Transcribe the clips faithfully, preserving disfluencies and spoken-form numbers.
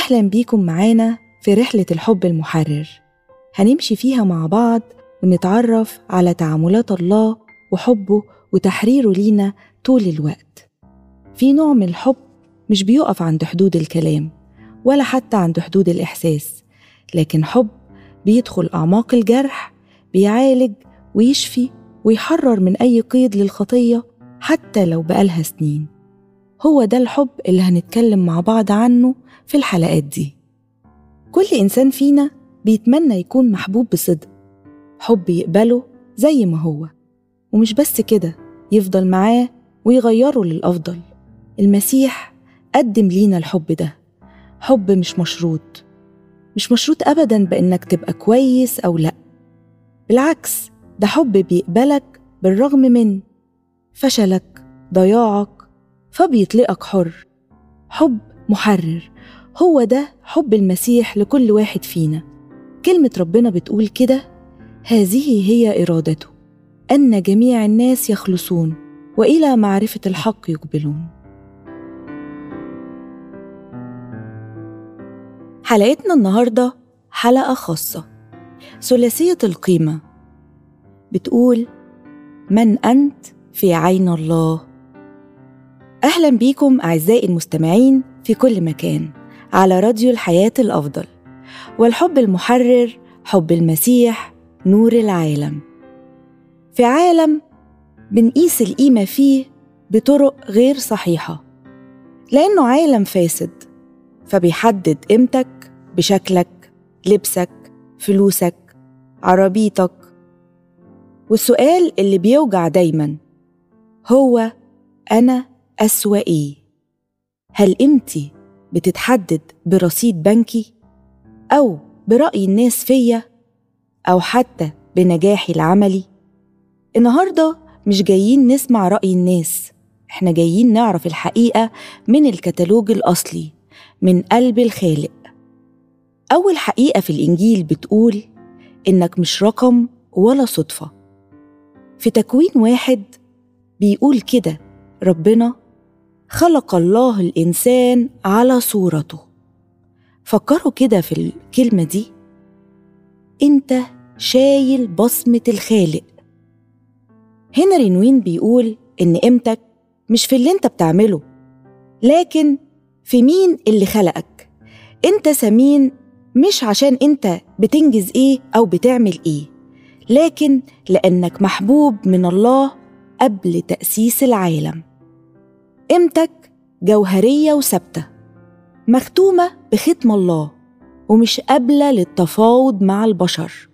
أهلا بيكم معانا في رحلة الحب المحرر. هنمشي فيها مع بعض ونتعرف على تعاملات الله وحبه وتحريره لينا طول الوقت. في نوع من الحب مش بيقف عند حدود الكلام ولا حتى عند حدود الإحساس، لكن حب بيدخل أعماق الجرح، بيعالج ويشفي ويحرر من أي قيد للخطية حتى لو بقالها سنين. هو ده الحب اللي هنتكلم مع بعض عنه في الحلقات دي. كل إنسان فينا بيتمنى يكون محبوب بصدق، حب يقبله زي ما هو، ومش بس كده، يفضل معاه ويغيره للأفضل. المسيح قدم لينا الحب ده، حب مش مشروط، مش مشروط أبداً بإنك تبقى كويس أو لأ. بالعكس، ده حب بيقبلك بالرغم من فشلك، ضياعك، فبيطلقك حر. حب محرر، هو ده حب المسيح لكل واحد فينا. كلمة ربنا بتقول كده: هذه هي إرادته، أن جميع الناس يخلصون وإلى معرفة الحق يقبلون. حلقتنا النهاردة حلقة خاصة، ثلاثية القيمة. بتقول: من أنت في عين الله. أهلا بيكم أعزائي المستمعين في كل مكان على راديو الحياة الأفضل. والحب المحرر حب المسيح نور العالم. في عالم بنقيس القيمة فيه بطرق غير صحيحة، لأنه عالم فاسد، فبيحدد قيمتك بشكلك، لبسك، فلوسك، عربيتك. والسؤال اللي بيوجع دايماً هو: أنا أسوأ إيه؟ هل قيمتي بتتحدد برصيد بنكي، أو برأي الناس فيا، أو حتى بنجاحي العملي؟ النهاردة مش جايين نسمع رأي الناس، إحنا جايين نعرف الحقيقة من الكتالوج الأصلي، من قلب الخالق. أول حقيقة في الإنجيل بتقول إنك مش رقم ولا صدفة. في تكوين واحد بيقول كده: ربنا خلق الله الإنسان على صورته. فكروا كده في الكلمة دي، أنت شايل بصمة الخالق. هنري نوين بيقول إن قيمتك مش في اللي أنت بتعمله، لكن في مين اللي خلقك. أنت ثمين مش عشان أنت بتنجز إيه أو بتعمل إيه، لكن لأنك محبوب من الله قبل تأسيس العالم. قيمتك جوهرية وثابتة، مختومة بختم الله، ومش قابلة للتفاوض مع البشر.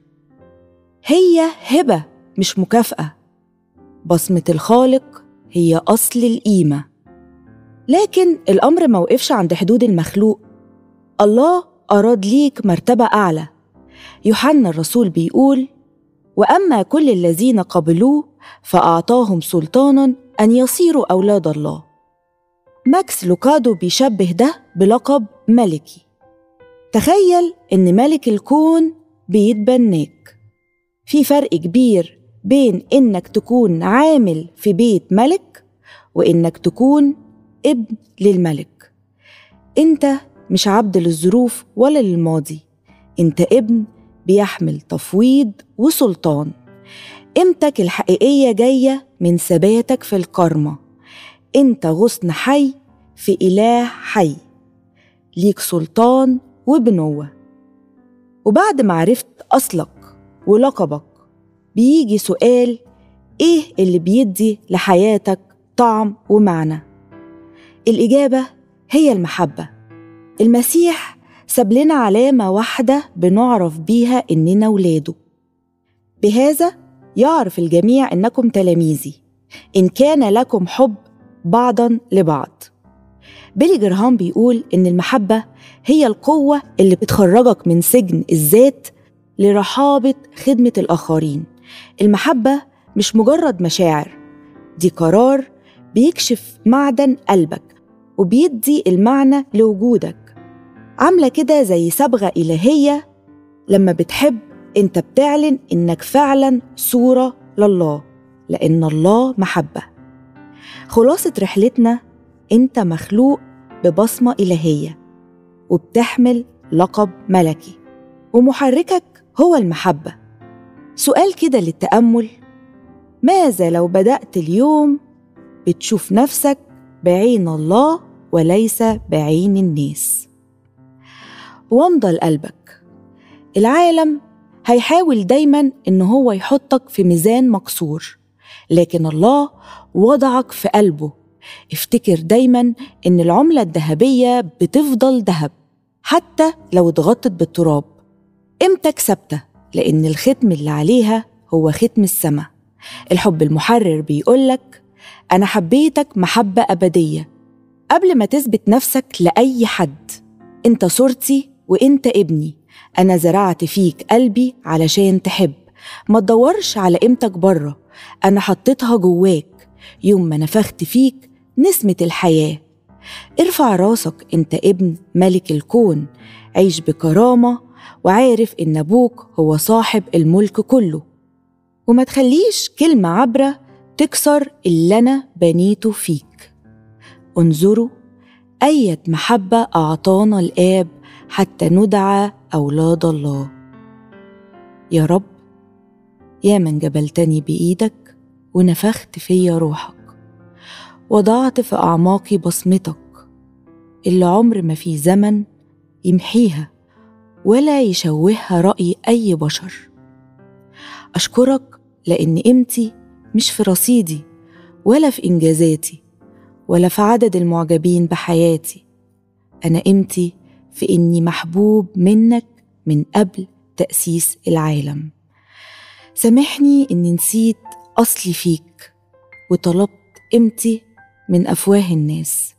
هي هبة مش مكافأة. بصمة الخالق هي أصل القيمة. لكن الأمر موقفش عند حدود المخلوق. الله أراد ليك مرتبة أعلى. يوحنا الرسول بيقول: وأما كل الذين قبلوه فأعطاهم سلطاناً أن يصيروا أولاد الله. ماكس لوكادو بيشبه ده بلقب ملكي. تخيل إن ملك الكون بيتبناك. في فرق كبير بين إنك تكون عامل في بيت ملك وإنك تكون ابن للملك. أنت مش عبد للظروف ولا للماضي، أنت ابن بيحمل تفويض وسلطان. قيمتك الحقيقية جاية من ثباتك في الكرمة. أنت غصن حي في إله حي، ليك سلطان وبنوة. وبعد ما عرفت أصلك ولقبك، بيجي سؤال: إيه اللي بيدي لحياتك طعم ومعنى؟ الإجابة هي المحبة. المسيح ساب لنا علامة واحدة بنعرف بيها إننا ولاده. بهذا يعرف الجميع إنكم تلاميذي، إن كان لكم حب بعضاً لبعض. بيلي جراهام بيقول إن المحبة هي القوة اللي بتخرجك من سجن الذات لرحابة خدمة الآخرين. المحبة مش مجرد مشاعر، دي قرار بيكشف معدن قلبك وبيدي المعنى لوجودك. عاملة كده زي صبغة إلهية. لما بتحب أنت بتعلن إنك فعلا صورة لله، لأن الله محبة. خلاصة رحلتنا: أنت مخلوق ببصمة إلهية، وبتحمل لقب ملكي، ومحركك هو المحبة. سؤال كده للتأمل: ماذا لو بدأت اليوم بتشوف نفسك بعين الله وليس بعين الناس؟ وامضى لقلبك. العالم هيحاول دايما إن هو يحطك في ميزان مكسور، لكن الله وضعك في قلبه. افتكر دايما إن العملة الذهبية بتفضل ذهب حتى لو اتغطت بالتراب. قيمتك ثابتة لأن الختم اللي عليها هو ختم السماء. الحب المحرر بيقولك: أنا حبيتك محبة أبدية قبل ما تثبت نفسك لأي حد. أنت صورتي وأنت ابني. أنا زرعت فيك قلبي علشان تحب. ما تدورش على قيمتك بره، أنا حطيتها جواك يوم ما نفخت فيك نسمة الحياة. ارفع راسك، أنت ابن ملك الكون. عيش بكرامة وعارف إن أبوك هو صاحب الملك كله. وما تخليش كلمة عبرة تكسر اللي أنا بنيته فيك. انظروا أية محبة أعطانا الآب حتى ندعى أولاد الله. يا رب، يا من جبلتني بإيدك ونفخت فيا روحك، وضعت في أعماقي بصمتك اللي عمر ما في زمن يمحيها ولا يشوهها رأي أي بشر. أشكرك لأن قيمتي مش في رصيدي ولا في إنجازاتي ولا في عدد المعجبين بحياتي. أنا قيمتي في إني محبوب منك من قبل تأسيس العالم. سامحني إني نسيت أصلي فيك وطلبت قيمتي من أفواه الناس.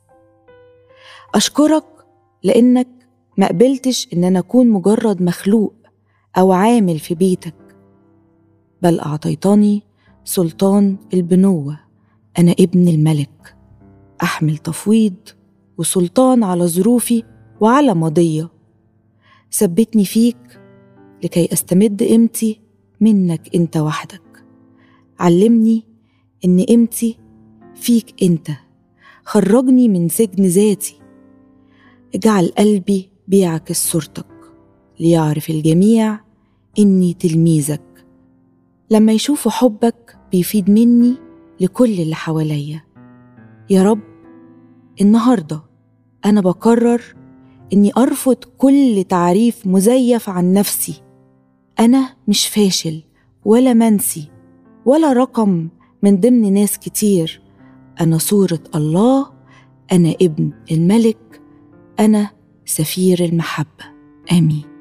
أشكرك لأنك ما قبلتش إن أنا أكون مجرد مخلوق أو عامل في بيتك، بل أعطيتني سلطان البنوة. أنا ابن الملك، أحمل تفويض وسلطان على ظروفي وعلى ماضية. ثبتني فيك لكي أستمد قيمتي منك أنت وحدك. علمني إن قيمتي فيك أنت. خرجني من سجن ذاتي. اجعل قلبي بيعكس صورتك ليعرف الجميع إني تلميذك. لما يشوفوا حبك بيفيد مني لكل اللي حواليا. يا رب، النهاردة أنا بقرر إني أرفض كل تعريف مزيف عن نفسي. أنا مش فاشل ولا منسي ولا رقم من ضمن ناس كتير. أنا صورة الله. أنا ابن الملك. أنا سفير المحبة. آمين.